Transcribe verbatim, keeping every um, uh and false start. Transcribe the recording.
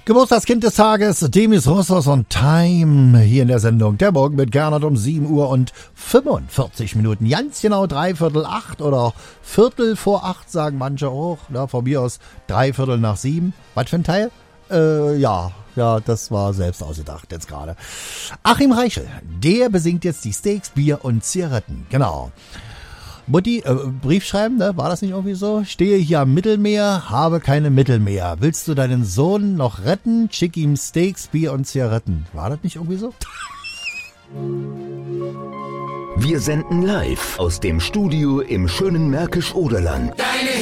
Geburtstagskind des Tages, Demis Roussos und Time, hier in der Sendung. Der Morgen mit Gernot um sieben Uhr und fünfundvierzig Minuten. Ganz genau dreiviertel acht oder Viertel vor acht, sagen manche auch. Ja, von mir aus dreiviertel nach sieben. Was für ein Teil? Äh, ja, ja, das war selbst ausgedacht jetzt gerade. Achim Reichel, der besingt jetzt die Steaks, Bier und Zigaretten. Genau. Mutti, äh, Brief schreiben, ne? War das nicht irgendwie so? Stehe hier am Mittelmeer, habe keine Mittel mehr. Willst du deinen Sohn noch retten? Schick ihm Steaks, Bier und Zigaretten. War das nicht irgendwie so? Wir senden live aus dem Studio im schönen Märkisch-Oderland.